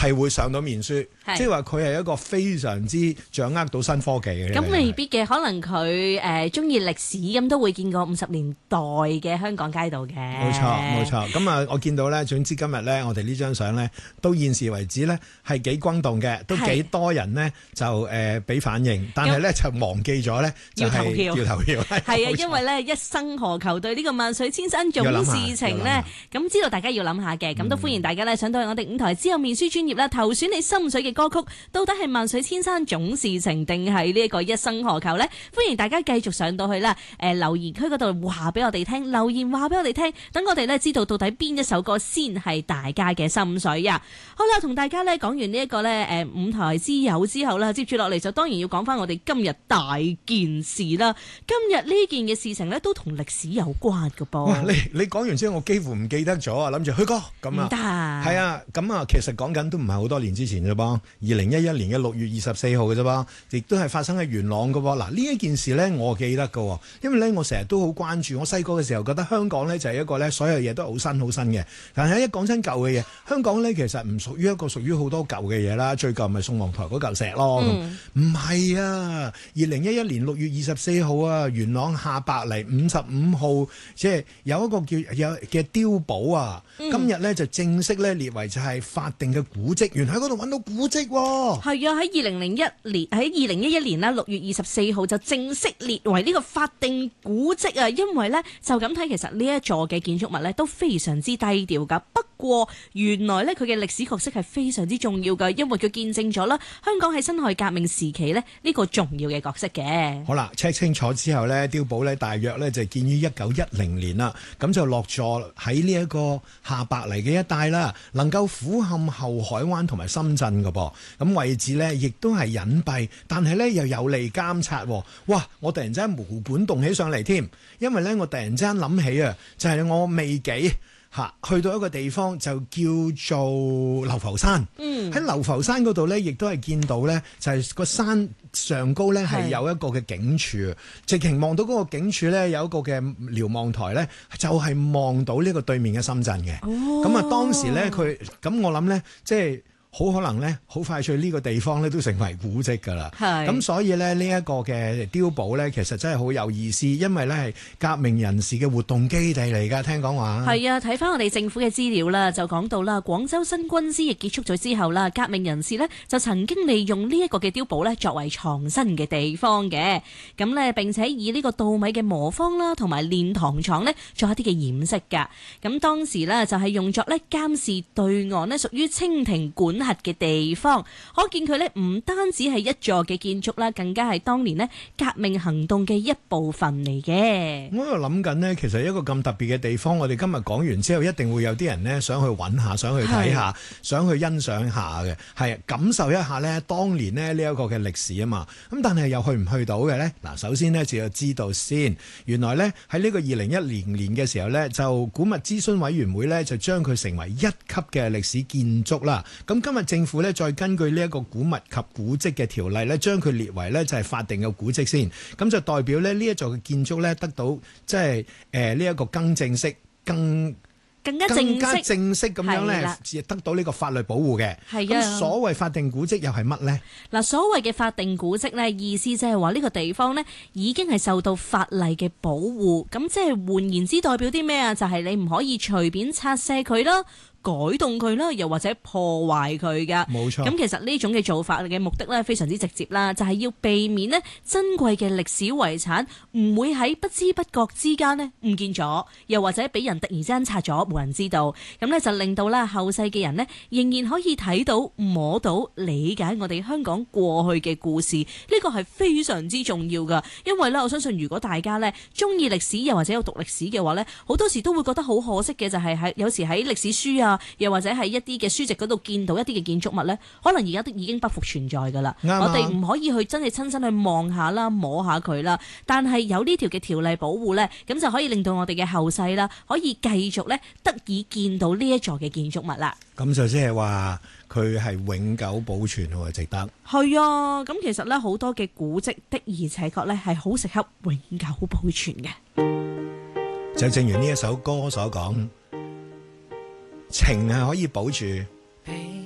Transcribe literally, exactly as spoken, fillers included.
係會上到面書，即係話佢係一個非常之掌握到新科技嘅。 咁未必嘅，可能佢誒中意歷史，咁都會見過五十年代嘅香港街道嘅。 冇錯冇錯，咁啊我見到咧，總之今日咧，我哋呢張相咧，到現時為止咧係幾轟動嘅，都幾多人呢就誒俾、呃、反應，但係咧就忘記咗咧就係、是、要投票。 係啊，因為咧一生何求對呢個萬水千山總是情咧，咁知道大家要諗下嘅，咁、嗯、都歡迎大家咧上到去我哋五台之後面書專頁啦，投選你心水嘅歌曲，到底係萬水千山總是情定係呢一個一生何求咧？歡迎大家繼續上到去啦，誒、呃、留言區嗰度話俾我哋聽，留言話俾我哋聽，等我哋咧知道到底邊一首歌先係大家嘅心水啊！好啦，同大家咧講完呢一個咧誒五台之友之後啦，接住落嚟就當然要講翻我哋今日大件事啦。今日呢件嘅事情咧都同歷史有關㗎噃。 你你講完之後，我幾乎唔記得咗啊！諗住去哥咁啊， 唔得係啊，咁啊，其實講緊都唔係好多年之前啫噃，二零一一年嘅六月二十四號嘅啫噃，亦都係發生喺元朗㗎喎。嗱，呢一件事咧，我記得㗎，因為咧我成日都好關注。我細個嘅時候覺得香港咧就係一個咧所有嘢都好新好新嘅，但係一講真舊嘅嘢，香港咧其實唔屬於一個屬於好多舊嘅嘢啦。最舊咪宋皇台嗰嚿石咯，唔係、嗯、啊！二零一一年六月二十四號啊，元朗下白泥五十五號，即係有一個叫有嘅碉堡啊，嗯、今日咧就正式咧列為就係法定嘅古蹟，原來喺嗰度揾到古蹟喎。係啊，喺二零零一年喺二零一一年啦，六月二十四號就正式列為呢個法定古蹟啊。因為咧就咁睇，其實呢一座嘅建築物咧都非常之低調噶。不過原來咧佢嘅歷史角色係非常之重要噶，因為佢見證咗啦香港喺辛亥革命時期咧呢個重要嘅角色嘅。 好啦，check 清楚之後咧，碉堡咧大約咧就建於一九一零年啦，咁就落座喺呢一個下白泥嘅一帶啦，能夠俯瞰後海灣同埋深圳㗎噃，咁位置咧亦都係隱蔽，但係咧又有利監察。哇！我突然之間毛管動起上嚟添，因為咧我突然之間諗起啊，就係、是、我未幾嚇去到一個地方就叫做流浮山。嗯，喺流浮山嗰度咧，亦都係見到咧，就係、是、個山上高咧係有一個嘅警署，直情望到嗰個警署咧有一個嘅瞭望台咧，就係、是、望到呢個對面嘅深圳嘅。哦，咁啊當時咧佢咁我諗咧即係。好可能咧，好快脆呢個地方咧都成為古蹟㗎啦。係咁，所以咧呢一個嘅碉堡咧，其實真係好有意思，因為咧係革命人士嘅活動基地嚟㗎。聽講話係啊，睇翻我哋政府嘅資料啦，就講到啦，廣州新軍師亦結束咗之後啦，革命人士呢就曾經利用呢一個嘅碉堡咧作為藏身嘅地方嘅。咁咧並且以呢個稻米嘅磨坊啦，同埋煉糖廠呢做一啲嘅掩飾㗎。咁當時呢就係用作咧監視對岸呢屬於清廷管轄嘅地方，可見佢呢唔單止係一座嘅建築啦，更加係當年呢革命行動嘅一部分嚟嘅。 我喺度諗緊呢，其實一個咁特別嘅地方，我哋今日講完之後，一定會有啲人呢想去揾下，想去睇下，想去欣賞下嘅，係感受一下呢當年呢呢一個嘅歷史啊嘛。咁但係又去唔去到嘅呢？嗱，首先呢就要知道先，原來呢喺呢個二零一零年嘅時候呢，就古物諮詢委員會呢就將佢成為一級嘅歷史建築啦。咁今日政府咧再根據呢一個古物及古蹟嘅條例咧，將佢列為咧就係法定嘅古蹟先，咁就代表咧呢一座嘅建築咧得到即係誒呢一個更正式、更更加正式、更加正式咁樣咧，得到呢個法律保護嘅。係啊，咁所謂法定古蹟又係乜呢？嗱， 所謂嘅法定古蹟咧，意思即係話呢個地方呢已經係受到法例嘅保護，咁即係換言之代表啲咩啊？就係、是、你唔可以隨便拆卸佢啦。改動佢啦，又或者破壞佢噶，冇錯。咁其實呢種嘅做法嘅目的咧，非常之直接啦，就係要避免呢珍貴嘅歷史遺產唔會喺不知不覺之間呢唔見咗，又或者俾人突然之間拆咗，冇人知道。咁呢就令到咧後世嘅人呢仍然可以睇到、摸到、理解我哋香港過去嘅故事。呢個係非常之重要噶，因為咧我相信如果大家呢中意歷史，又或者有讀歷史嘅話呢，好多時都會覺得好可惜嘅，就係喺有時喺歷史書啊，又或者喺一啲嘅書籍嗰度見到一啲嘅建築物呢，可能而家都已經不復存在㗎啦。我哋唔可以去真係親身去望下啦、摸下佢啦。但係有呢條嘅條例保護呢，咁就可以令到我哋嘅後世啦，可以繼續呢得以見到呢一座嘅建築物啦。 咁就即係話佢係永久保存喎，值得。 係啊，咁其實呢好多嘅古蹟的而且確呢係好適合永久保存嘅。 就正如呢一首歌所講。情係可以保住。